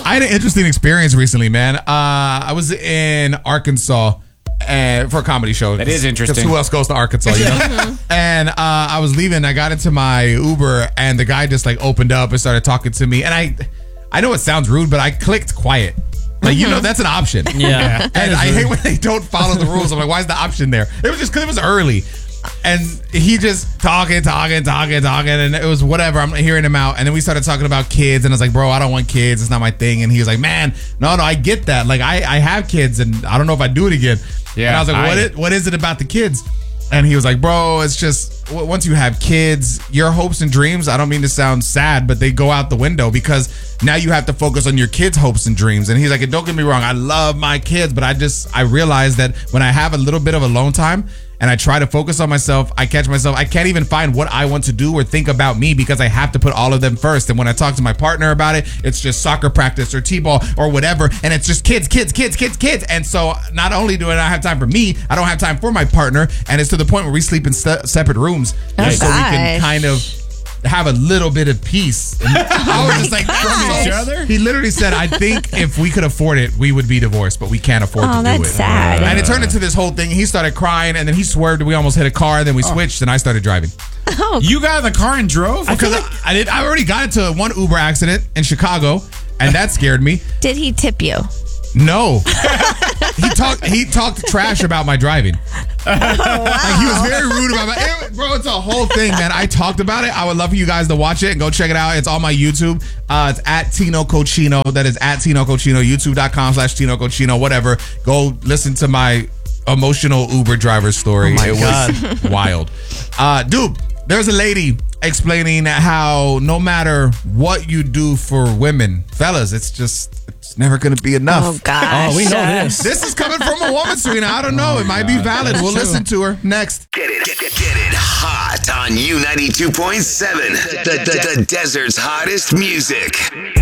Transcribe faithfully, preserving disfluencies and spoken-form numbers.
I had an interesting experience recently, man. Uh, I was in Arkansas and for a comedy show. That is interesting. Because who else goes to Arkansas, you know? And uh, I was leaving. I got into my Uber, and the guy just like opened up and started talking to me. And I, I know it sounds rude, but I clicked quiet. Like, you know, that's an option. Yeah. And I hate when they don't follow the rules. I'm like, why is the option there? It was just because it was early. And he just talking, talking, talking, talking, and it was whatever. I'm hearing him out. And then we started talking about kids, and I was like, bro, I don't want kids. It's not my thing. And he was like, man, no, no, I get that. Like, I, I have kids, and I don't know if I do it again. Yeah, and I was like, I, what is, what is it about the kids? And he was like, bro, it's just, w- once you have kids, your hopes and dreams, I don't mean to sound sad, but they go out the window because now you have to focus on your kids' hopes and dreams. And he's like, don't get me wrong, I love my kids, but I just, I realize that when I have a little bit of alone time and I try to focus on myself, I catch myself, I can't even find what I want to do or think about me because I have to put all of them first. And when I talk to my partner about it, it's just soccer practice or t-ball or whatever. And it's just kids, kids, kids, kids, kids. And so not only do I not have time for me, I don't have time for my partner. And it's to the point where we sleep in se- separate rooms. Oh, just so we can gosh. kind of have a little bit of peace. And I was just like, gosh. from each other. He literally said, I think if we could afford it, we would be divorced, but we can't afford Oh, to do that's it. sad. And it turned into this whole thing. He started crying, and then he swerved. We almost hit a car. Then we switched, and I started driving. Oh, You got in the car and drove? Because I, I did. I already got into one Uber accident in Chicago, and that scared me. did he tip you? No, he talked. He talked trash about my driving. Like, he was very rude about my. It, bro, it's a whole thing, man. I talked about it. I would love for you guys to watch it and go check it out. It's on my YouTube. Uh, it's at Tino Cochino. That is at Tino Cochino. YouTube.com slash Tino Cochino. Whatever. Go listen to my emotional Uber driver story. Oh my it God. was wild. Uh, dude, there's a lady explaining how no matter what you do for women, fellas, it's just it's never gonna be enough. Oh gosh. Oh, we know this. This is coming from a woman, Serena. I don't know. It might be valid. We'll listen to her next. Get it, get, get, get it hot on U ninety-two point seven, the, the, the desert's hottest music.